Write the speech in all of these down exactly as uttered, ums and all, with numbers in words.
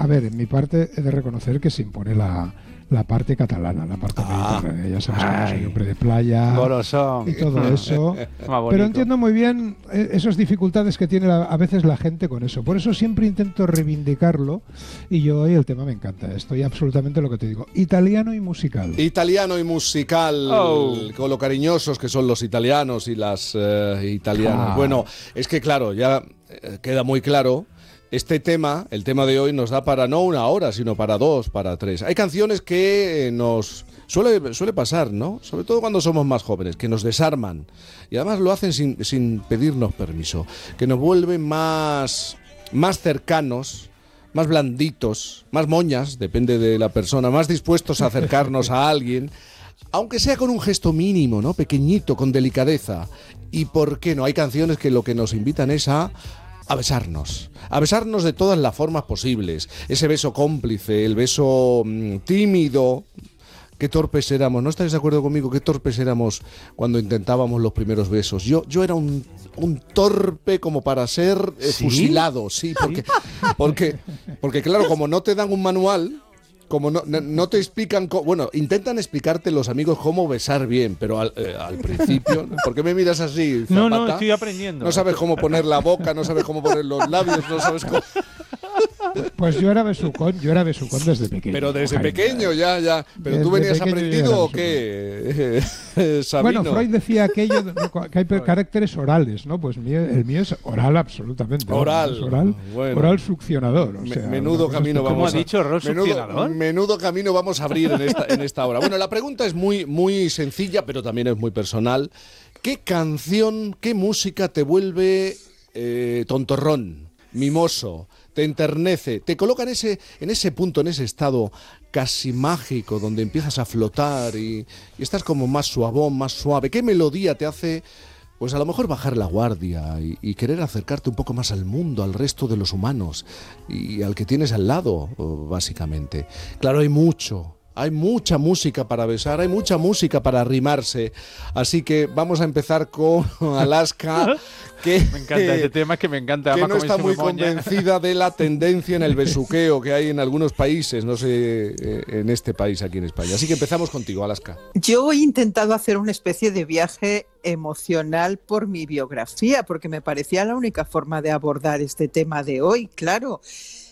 ver, en mi parte he de reconocer que se impone la, la parte catalana, la parte Ah. mediterránea. Ya sabes que soy hombre de playa Gorosón. y todo eso. Más bonito. Pero entiendo muy bien eh, esas dificultades que tiene la- a veces la gente con eso. Por eso siempre intento reivindicarlo. Y yo hoy el tema me encanta. Estoy absolutamente lo que te digo. Italiano y musical. Italiano y musical, Oh. con lo cariñosos que son los italianos y las eh, italianas. Ah. Bueno, es que claro, ya eh, queda muy claro. Este tema, el tema de hoy, nos da para no una hora, sino para dos, para tres. Hay canciones que eh, nos suele, suele pasar, ¿no? Sobre todo cuando somos más jóvenes, que nos desarman. Y además lo hacen sin, sin pedirnos permiso. Que nos vuelven más, más cercanos, más blanditos, más moñas, depende de la persona, más dispuestos a acercarnos a alguien, aunque sea con un gesto mínimo, ¿no? Pequeñito, con delicadeza. Y por qué no, hay canciones que lo que nos invitan es a a besarnos, a besarnos de todas las formas posibles. Ese beso cómplice, el beso mm, tímido. Qué torpes éramos, ¿no estáis de acuerdo conmigo? Qué torpes éramos cuando intentábamos los primeros besos. Yo, yo era un, un torpe como para ser eh, ¿Sí? fusilado, sí, porque, porque, porque claro, como no te dan un manual, como no, no, no te explican, co- bueno, intentan explicarte los amigos cómo besar bien, pero al, eh, al principio, ¿no? ¿Por qué me miras así, Zapata? No, no, estoy aprendiendo. No sabes cómo poner la boca, no sabes cómo poner los labios, no sabes cómo... Pues yo era besucón, yo era besucón desde pequeño. Pero desde Jaime. pequeño, ya, ya. ¿Pero tú Desde venías pequeño yo aprendido era o qué, eh, Sabino? Bueno, Freud decía aquello de- que hay caracteres orales, ¿no? Pues mío- el mío es oral absolutamente. Oral, Es oral, bueno. oral succionador. O Me- sea, menudo una cosa camino estupenda. ¿Cómo vamos ha a- dicho, Ros, menudo, succionador? menudo camino vamos a abrir en esta, en esta hora. Bueno, la pregunta es muy, muy sencilla, pero también es muy personal. ¿Qué canción, qué música te vuelve eh, tontorrón, mimoso, te enternece, te coloca en ese, en ese punto, en ese estado casi mágico, donde empiezas a flotar y, y estás como más suavón, más suave? ¿Qué melodía te hace, pues a lo mejor bajar la guardia y, y querer acercarte un poco más al mundo, al resto de los humanos y al que tienes al lado, básicamente? Claro, hay mucho. Hay mucha música para besar, hay mucha música para arrimarse. Así que vamos a empezar con Alaska, que, Me encanta este tema, es que me encanta. que Además, no como está dice muy Momoña. convencida de la tendencia en el besuqueo que hay en algunos países, no sé, eh, en este país, aquí en España. Así que empezamos contigo, Alaska. Yo he intentado hacer una especie de viaje emocional por mi biografía, porque me parecía la única forma de abordar este tema de hoy, claro.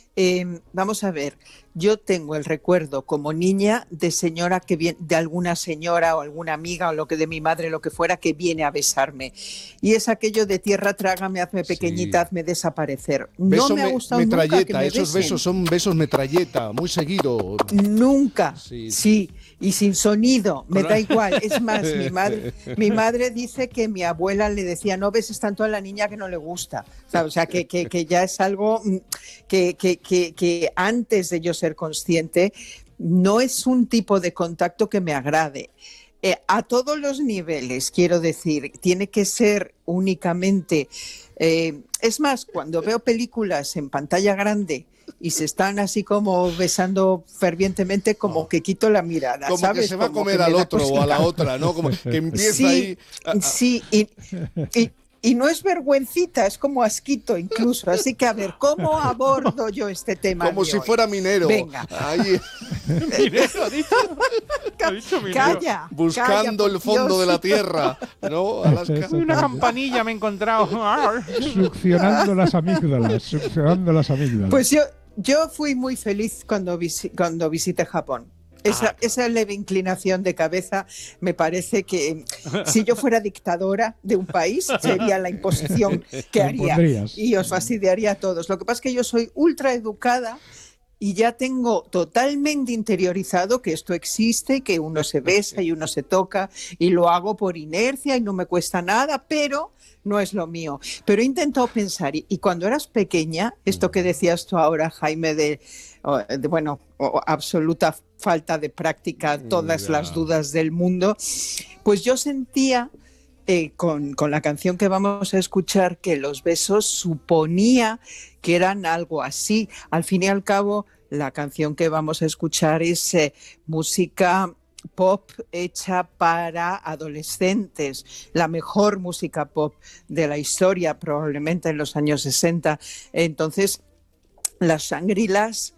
Eh, vamos a ver, yo tengo el recuerdo como niña de señora que viene, de alguna señora o alguna amiga o lo que de mi madre, lo que fuera, que viene a besarme. Y es aquello de tierra, trágame, hazme pequeñita, Sí. hazme desaparecer. No Beso me ha me- gustado nunca que metralleta, me esos besen. besos son besos metralleta, muy seguido. Nunca, Sí. sí, y sin sonido, me Con- da igual. Es más, mi madre, mi madre dice que mi abuela le decía, no beses tanto a la niña que no le gusta. O sea, o sea, que, que, que ya es algo mm, que, que, que, que antes de yo ser consciente, no es un tipo de contacto que me agrade. Eh, a todos los niveles, quiero decir, tiene que ser únicamente... eh, es más, cuando veo películas en pantalla grande y se están así como besando fervientemente, como que quito la mirada, Como ¿sabes? que se va a Como comer que me al da otro o a cosita. la otra, ¿no? Como que empieza Sí, ahí... a- a- sí, y, y- y no es vergüencita, es como asquito incluso. Así que, a ver, ¿cómo abordo yo este tema? como de si hoy? fuera minero. Venga. Ahí, Minero, ha dicho. Ha dicho minero. Calla. buscando calla, el fondo por de la Dios. tierra, ¿no, Alaska? Una campanilla me he encontrado. Succionando las amígdalas, succionando las amígdalas. Pues yo, yo fui muy feliz cuando, visi- cuando visité Japón. Esa, Ah, claro. esa leve inclinación de cabeza me parece que si yo fuera dictadora de un país sería la imposición que Lo haría impondrías. y os fastidiaría a todos. Lo que pasa es que yo soy ultra educada y ya tengo totalmente interiorizado que esto existe, que uno se besa y uno se toca y lo hago por inercia y no me cuesta nada, pero no es lo mío. Pero he intentado pensar, y, y cuando eras pequeña, esto que decías tú ahora, Jaime, de, o- de, bueno, o- absoluta falta de práctica, todas Ya. las dudas del mundo, pues yo sentía eh, con, con la canción que vamos a escuchar que los besos suponía que eran algo así. Al fin y al cabo, la canción que vamos a escuchar es eh, música pop hecha para adolescentes, la mejor música pop de la historia, probablemente en los años sesenta. Entonces, las Shangri-Las